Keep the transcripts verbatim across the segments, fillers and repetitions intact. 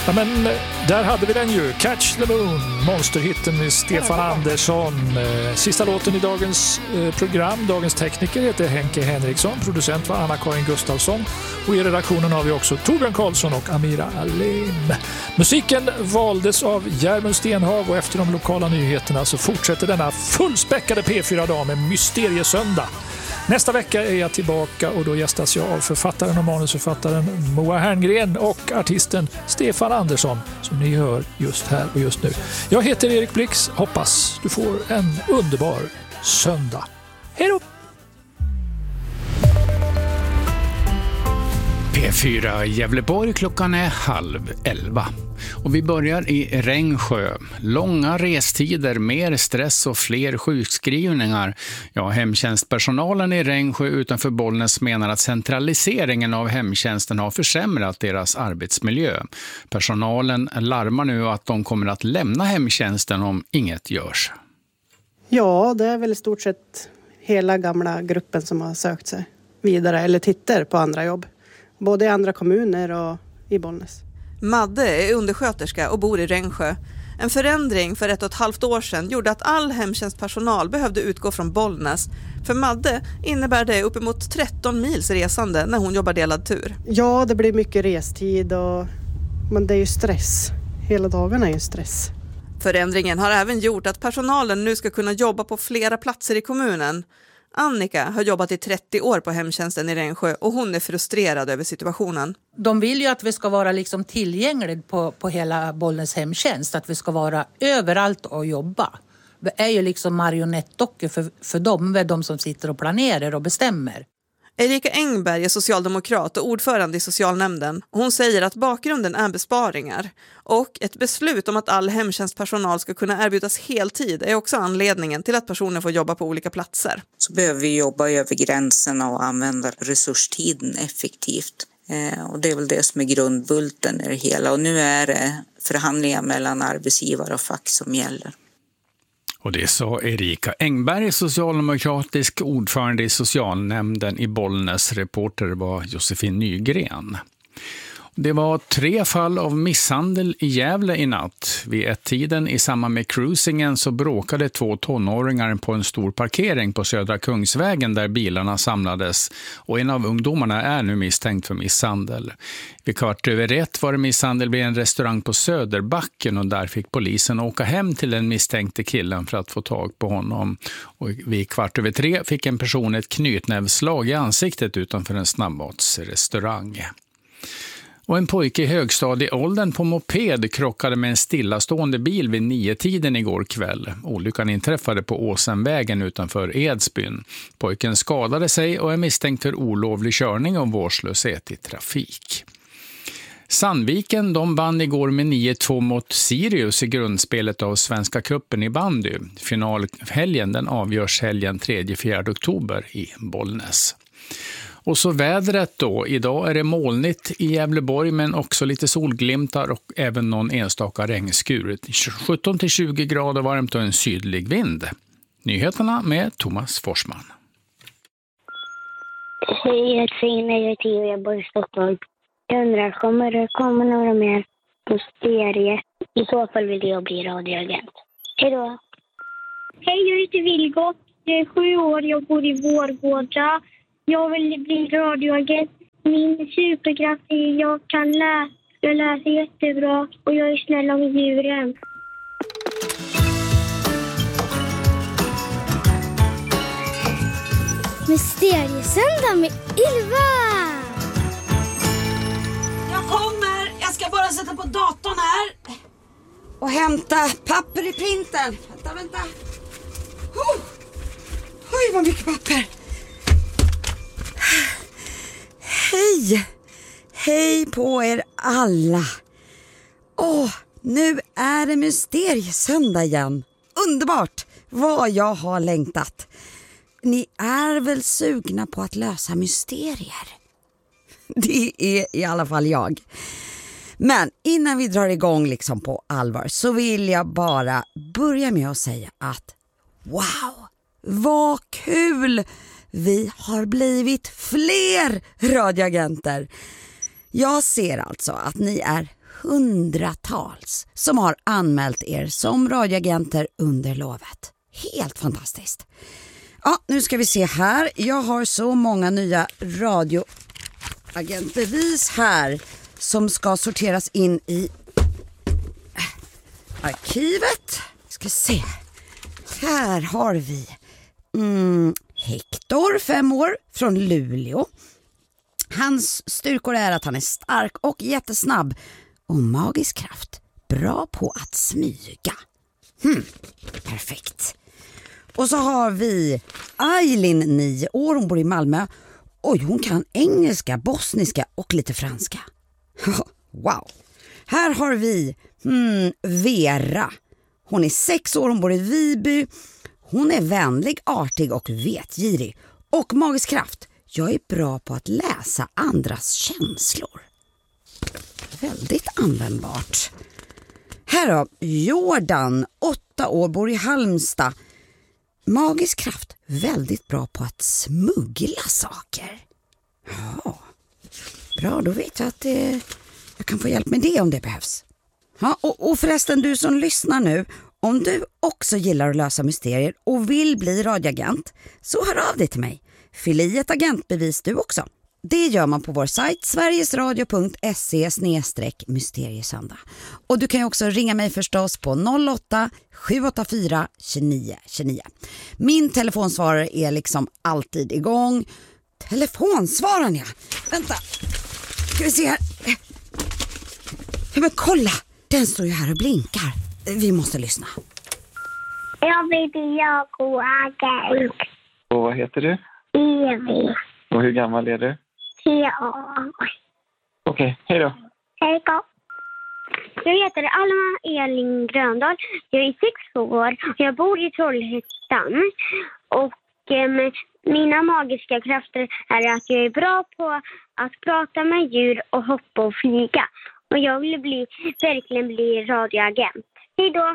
Ja, men där hade vi den ju. Catch the Moon, monsterhitten med Stefan Andersson. Sista låten i dagens program. Dagens tekniker heter Henke Henriksson. Producent var Anna-Karin Gustafsson. Och i redaktionen har vi också Torbjörn Karlsson och Amira Alim. Musiken valdes av Järmund Stenhav och efter de lokala nyheterna så fortsätter denna fullspäckade P fyra-dag med Mysteriesöndag. Nästa vecka är jag tillbaka och då gästas jag av författaren och manusförfattaren Moa Herngren och artisten Stefan Andersson som ni hör just här och just nu. Jag heter Erik Blix, hoppas du får en underbar söndag. Hej då! P fyra Gävleborg, klockan är halv elva. Och vi börjar i Rengsjö. Långa restider, mer stress och fler sjukskrivningar. Ja, hemtjänstpersonalen i Rengsjö utanför Bollnäs menar att centraliseringen av hemtjänsten har försämrat deras arbetsmiljö. Personalen larmar nu att de kommer att lämna hemtjänsten om inget görs. Ja, det är väl i stort sett hela gamla gruppen som har sökt sig vidare eller tittar på andra jobb. Både i andra kommuner och i Bollnäs. Madde är undersköterska och bor i Rengsjö. En förändring för ett och ett halvt år sedan gjorde att all hemtjänstpersonal behövde utgå från Bollnäs. För Madde innebär det uppemot tretton mils resande när hon jobbar delad tur. Ja, det blir mycket restid och men det är ju stress. Hela dagarna är ju stress. Förändringen har även gjort att personalen nu ska kunna jobba på flera platser i kommunen. Annika har jobbat i trettio år på hemtjänsten i Rengsjö och hon är frustrerad över situationen. De vill ju att vi ska vara liksom tillgängliga på, på hela Bollnäs hemtjänst. Att vi ska vara överallt och jobba. Vi är ju liksom marionettdockor för, för dem, de som sitter och planerar och bestämmer. Erika Engberg är socialdemokrat och ordförande i socialnämnden. Hon säger att bakgrunden är besparingar. Och ett beslut om att all hemtjänstpersonal ska kunna erbjudas heltid är också anledningen till att personer får jobba på olika platser. Så behöver vi jobba över gränserna och använda resurstiden effektivt. Eh, och det är väl det som är grundbulten i det hela. Och nu är det förhandlingar mellan arbetsgivare och fack som gäller. Och det sa Erika Engberg, socialdemokratisk ordförande i socialnämnden i Bollnäs. Reporter var Josefin Nygren. Det var tre fall av misshandel i Gävle i natt. Vid ett tiden i samband med cruisingen så bråkade två tonåringar på en stor parkering på Södra Kungsvägen där bilarna samlades. Och en av ungdomarna är nu misstänkt för misshandel. Vid kvart över ett var det misshandel vid en restaurang på Söderbacken och där fick polisen åka hem till den misstänkte killen för att få tag på honom. Och vid kvart över tre fick en person ett knytnävslag i ansiktet utanför en snabbmatsrestaurang. Och en pojke i högstadieåldern på moped krockade med en stillastående bil vid nio-tiden igår kväll. Olyckan inträffade på Åsenvägen utanför Edsbyn. Pojken skadade sig och är misstänkt för olovlig körning och vårdslöshet i trafik. Sandviken de vann igår med nio två mot Sirius i grundspelet av Svenska cupen i bandy. Finalhelgen den avgörs helgen tredje till fjärde oktober i Bollnäs. Och så vädret då. Idag är det molnigt i Gävleborg men också lite solglimtar och även någon enstaka regnskur. sjutton till tjugo grader varmt och en sydlig vind. Nyheterna med Thomas Forsman. Hej, jag heter Fina, jag är tio och jag bor i Stockholm. Jag undrar, kommer det komma några mer mysterier? I så fall vill jag bli radioagent. Hej då. Hej, jag heter Vilgot. Jag är sju år, jag bor i Vårgårda. Jag vill bli radioagent. Min superkraft är att jag kan läsa. Jag läser jättebra och jag är snäll om djuren. Mysteriesöndag med Ylva! Jag kommer! Jag ska bara sätta på datorn här. Och hämta papper i printern. Vänta, vänta. Oh. Oj, vad mycket papper. Hej! Hej på er alla! Åh, nu är det mysteriesöndag igen. Underbart! Vad jag har längtat. Ni är väl sugna på att lösa mysterier? Det är i alla fall jag. Men innan vi drar igång liksom på allvar så vill jag bara börja med att säga att wow, vad kul! Vi har blivit fler radioagenter. Jag ser alltså att ni är hundratals som har anmält er som radioagenter under lovet. Helt fantastiskt. Ja, nu ska vi se här. Jag har så många nya radioagentbevis här som ska sorteras in i arkivet. Ska se. Här har vi mm, Hector, fem år, från Luleå. Hans styrkor är att han är stark och jättesnabb och magisk kraft. Bra på att smyga. Hmm, perfekt. Och så har vi Eileen, nio år, hon bor i Malmö. Oj, hon kan engelska, bosniska och lite franska. Wow. Här har vi hmm, Vera. Hon är sex år, hon bor i Viby. Hon är vänlig, artig och vetgirig. Och magisk kraft. Jag är bra på att läsa andras känslor. Väldigt användbart. Här har Jordan, åtta år, bor i Halmstad. Magisk kraft, väldigt bra på att smuggla saker. Ja, bra, då vet jag att det, jag kan få hjälp med det om det behövs. Ja, och, och förresten, du som lyssnar nu, om du också gillar att lösa mysterier och vill bli radioagent, så hör av dig till mig. Fyll i ett agentbevis du också. Det gör man på vår sajt sverigesradio punkt se slash mysteriesöndag. Och du kan ju också ringa mig förstås på noll åtta sju åtta fyra tjugonio tjugonio. Min telefonsvarare är liksom alltid igång. Telefonsvararen, ja. Vänta. Ska vi se här. Ja, men kolla. Den står ju här och blinkar. Vi måste lyssna. Jag heter Jakob Agent. Och vad heter du? Evi. Och hur gammal är du? Tre år. Okej, okay, hej då. Hej då. Jag heter Alma Elin Gröndal. Jag är sex år och jag bor i Trollhättan. Och eh, mina magiska krafter är att jag är bra på att prata med djur och hoppa och flyga. Och jag vill bli, verkligen bli radioagent. Hej då.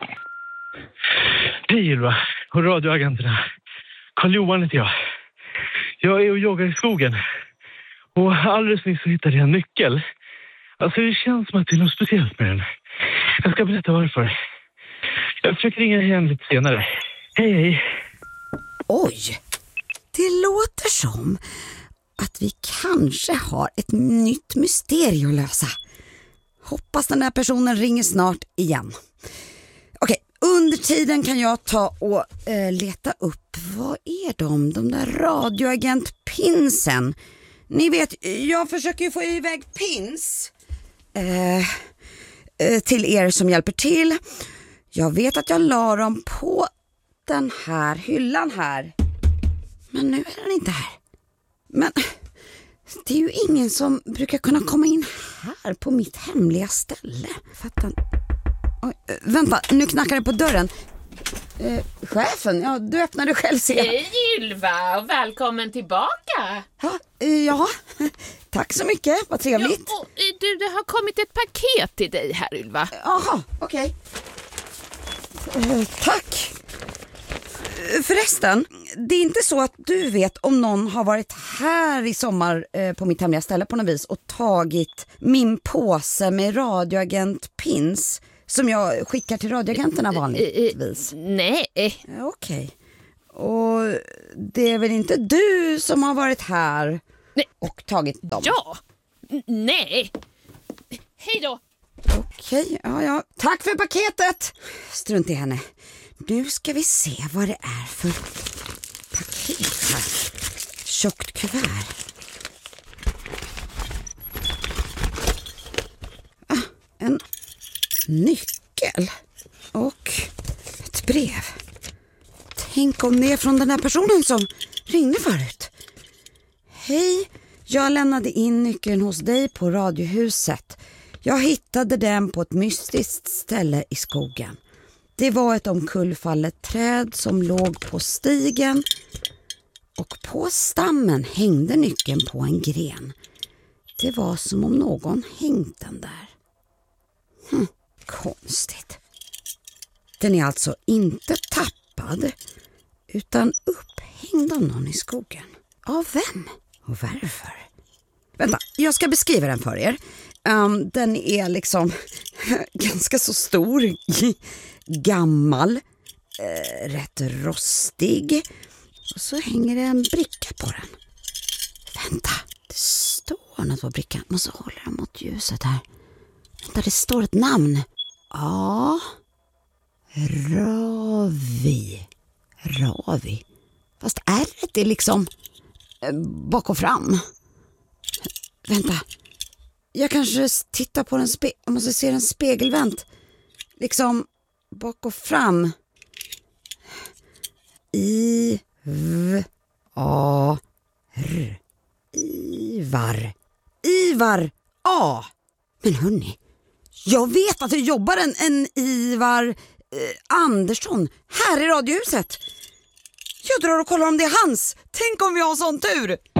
Hej Ylva och radioagenterna. Karl-Johan heter jag. Jag är och joggar i skogen. Och alldeles nyss så hittade jag en nyckel. Alltså det känns som att det är något speciellt med den. Jag ska berätta varför. Jag försöker ringa igen lite senare. Hej hej. Oj, det låter som att vi kanske har ett nytt mysterium att lösa. Hoppas den här personen ringer snart igen. Okej, under tiden kan jag ta och äh, leta upp, vad är de, de där radioagentpinsen? Ni vet, jag försöker ju få iväg pins äh, äh, till er som hjälper till. Jag vet att jag la dem på den här hyllan här. Men nu är den inte här. Men det är ju ingen som brukar kunna komma in här på mitt hemliga ställe. Fattar. Oj, vänta, nu knackar det på dörren. Eh, chefen, ja, du öppnade själv. Hej Ylva och välkommen tillbaka. Ja, eh, ja. Tack så mycket, vad trevligt. Ja, och, du, det har kommit ett paket till dig här Ylva. Jaha, okej. Okay. Eh, tack. Förresten, det är inte så att du vet om någon har varit här i sommar eh, på mitt hemliga ställe på något vis och tagit min påse med radioagentpins som jag skickar till radioagenterna vanligtvis? Nej. Okej. Okay. Och det är väl inte du som har varit här nej. Och tagit dem? Ja, nej. Hej då. Okej, okay, ja, ja. Tack för paketet. Strunt i henne. Nu ska vi se vad det är för paket här. Tjockt kuvert. Ah, en nyckel. Och ett brev. Tänk om det är från den här personen som ringde förut. Hej, jag lämnade in nyckeln hos dig på radiohuset. Jag hittade den på ett mystiskt ställe i skogen. Det var ett omkullfallet träd som låg på stigen och på stammen hängde nyckeln på en gren. Det var som om någon hängt den där. Hm, konstigt. Den är alltså inte tappad utan upphängd av någon i skogen. Av vem? Och varför? Vänta, jag ska beskriva den för er. Um, den är liksom ganska så stor, gammal, eh, rätt rostig. Och så hänger det en bricka på den. Vänta, det står något på brickan. Måste hålla den mot ljuset här. Vänta, det står ett namn. Ja, Ravi. Ravi. Fast ärret är liksom eh, bak och fram. Vänta. Jag kanske tittar på den spe- jag måste se den spegelvänt. Liksom bak och fram. I v a r Ivar. Ivar A. Men hörni, jag vet att det jobbar en, en Ivar eh, Andersson här i Radiohuset. Jag drar och kollar om det är hans. Tänk om vi har sån tur.